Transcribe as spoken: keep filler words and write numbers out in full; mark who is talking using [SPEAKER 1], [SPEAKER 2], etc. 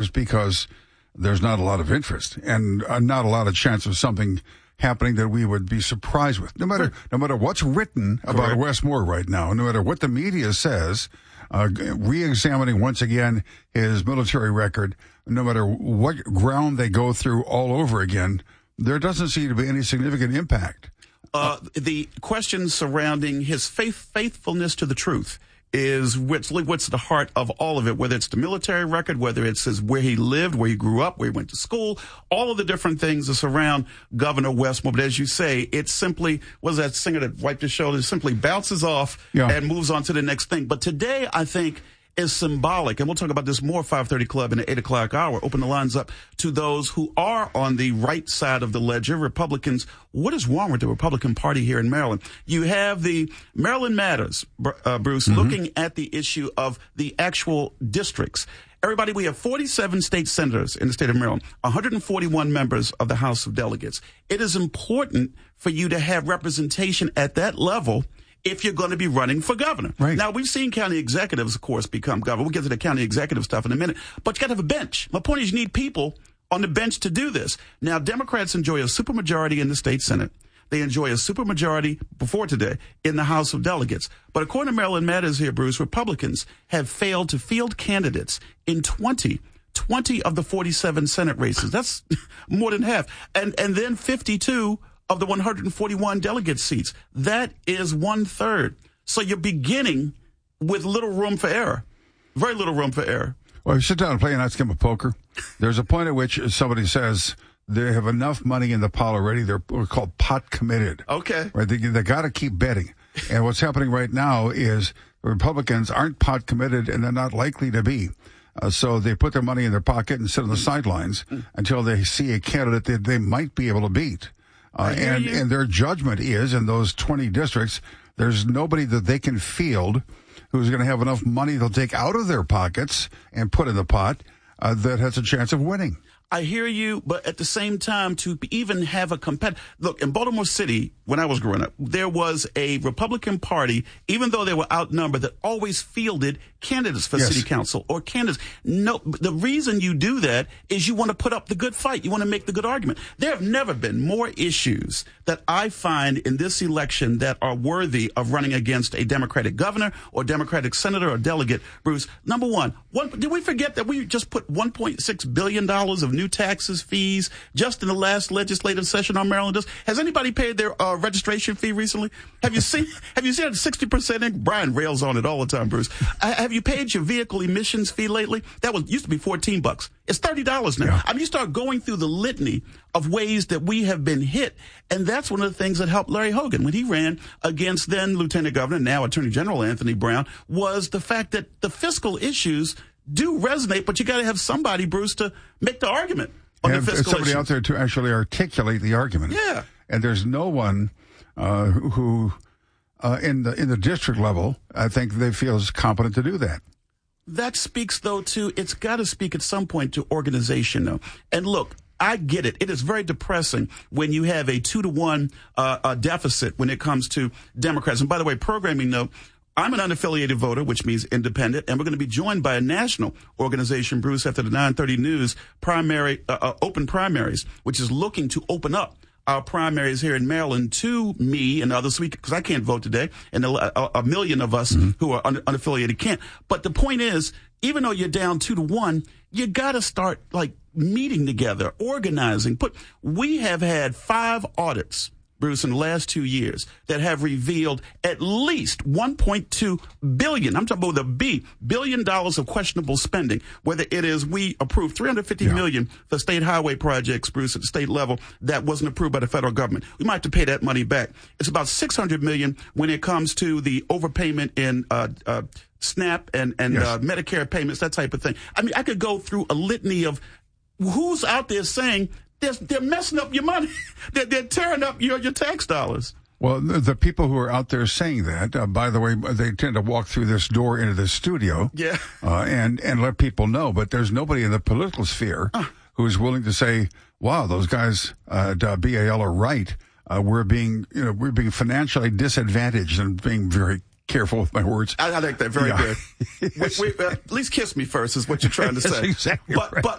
[SPEAKER 1] just because there's not a lot of interest and uh, not a lot of chance of something happening that we would be surprised with. No matter no matter what's written about
[SPEAKER 2] Correct.
[SPEAKER 1] Wes Moore right now, no matter what the media says, uh, re-examining once again his military record, no matter what ground they go through all over again, there doesn't seem to be any significant impact.
[SPEAKER 2] Uh, the questions surrounding his faith, faithfulness to the truth is what's, what's the heart of all of it, whether it's the military record, whether it's his, where he lived, where he grew up, where he went to school, all of the different things that surround Governor Wes Moore. But as you say, it simply, was that singer that wiped his shoulders, simply bounces off
[SPEAKER 1] yeah.
[SPEAKER 2] and moves on to the next thing. But today, I think, is symbolic, and we'll talk about this more five thirty Club in the eight o'clock hour. Open the lines up to those who are on the right side of the ledger, Republicans. What is wrong with the Republican Party here in Maryland? You have the Maryland Matters, uh, Bruce, mm-hmm. looking at the issue of the actual districts. Everybody, we have forty-seven state senators in the state of Maryland, one hundred forty-one members of the House of Delegates. It is important for you to have representation at that level if you're going to be running for governor.
[SPEAKER 1] Right.
[SPEAKER 2] Now, we've seen county executives, of course, become governor. We'll get to the county executive stuff in a minute. But you got to have a bench. My point is you need people on the bench to do this. Now, Democrats enjoy a supermajority in the state Senate. They enjoy a supermajority before today in the House of Delegates. But according to Maryland Matters here, Bruce, Republicans have failed to field candidates in twenty, twenty of the forty-seven Senate races. That's more than half. And, and then fifty-two of the one hundred forty-one delegate seats. That is one third. So you're beginning with little room for error. Very little room for error.
[SPEAKER 1] Well, you sit down and play a nice game of poker. There's a point at which somebody says they have enough money in the pot already. They're called pot committed.
[SPEAKER 2] Okay.
[SPEAKER 1] Right? They, they got to keep betting. And what's happening right now is the Republicans aren't pot committed, and they're not likely to be. Uh, so they put their money in their pocket and sit on the sidelines mm. until they see a candidate that they might be able to beat. Uh, and, and their judgment is, in those twenty districts, there's nobody that they can field who's going to have enough money they'll take out of their pockets and put in the pot uh, that has a chance of winning.
[SPEAKER 2] I hear you, but at the same time, to even have a compet. Look, in Baltimore City, when I was growing up, there was a Republican Party, even though they were outnumbered, that always fielded candidates for
[SPEAKER 1] yes.
[SPEAKER 2] city council or candidates. No, the reason you do that is you want to put up the good fight. You want to make the good argument. There have never been more issues that I find in this election that are worthy of running against a Democratic governor or Democratic senator or delegate. Bruce, number one, one did we forget that we just put one point six billion dollars of new taxes, fees, just in the last legislative session on Marylanders? Has anybody paid their uh, registration fee recently? Have you seen, have you seen a sixty percent in? Brian rails on it all the time, Bruce. Uh, have you paid your vehicle emissions fee lately? That was used to be fourteen bucks. It's thirty dollars now.
[SPEAKER 1] Yeah.
[SPEAKER 2] I mean, you start going through the litany of ways that we have been hit. And that's one of the things that helped Larry Hogan when he ran against then Lieutenant Governor, now Attorney General Anthony Brown, was the fact that the fiscal issues do resonate, but you got to have somebody, Bruce, to make the argument on
[SPEAKER 1] and
[SPEAKER 2] the fiscal
[SPEAKER 1] somebody
[SPEAKER 2] issues.
[SPEAKER 1] out there to actually articulate the argument.
[SPEAKER 2] Yeah.
[SPEAKER 1] And there's no one uh, who, uh, in the in the district level, I think they feel is competent to do that.
[SPEAKER 2] That speaks, though, to, it's got to speak at some point to organization, though. And look, I get it. It is very depressing when you have a two to one uh, uh, deficit when it comes to Democrats. And by the way, programming note, I'm an unaffiliated voter, which means independent, and we're going to be joined by a national organization, Bruce, after the nine thirty news, primary, uh, uh, open primaries, which is looking to open up our primaries here in Maryland to me and others, because I can't vote today, and a, a million of us mm-hmm. who are un- unaffiliated can't. But the point is, even though you're down two to one, you got to start like meeting together, organizing. Put we have had five audits, Bruce, in the last two years that have revealed at least one point two billion, I'm talking about the B, billion dollars of questionable spending, whether it is we approved three hundred fifty yeah. million for state highway projects, Bruce, at the state level that wasn't approved by the federal government. We might have to pay that money back. It's about six hundred million when it comes to the overpayment in, uh, uh, SNAP and, and,
[SPEAKER 1] yes.
[SPEAKER 2] uh, Medicare payments, that type of thing. I mean, I could go through a litany of who's out there saying They're, they're messing up your money. They're, they're tearing up your, your tax dollars.
[SPEAKER 1] Well, the, the people who are out there saying that, uh, by the way, they tend to walk through this door into the studio
[SPEAKER 2] yeah.
[SPEAKER 1] uh, and, and let people know. But there's nobody in the political sphere uh. who's willing to say, wow, those guys at uh, B A L are right. Uh, we're being, you know, we're being financially disadvantaged and being very careful with my words.
[SPEAKER 2] I, I like that. Very
[SPEAKER 1] yeah.
[SPEAKER 2] good. Wait, wait, uh, at least kiss me first is what you're trying to say.
[SPEAKER 1] That's exactly
[SPEAKER 2] but,
[SPEAKER 1] right.
[SPEAKER 2] But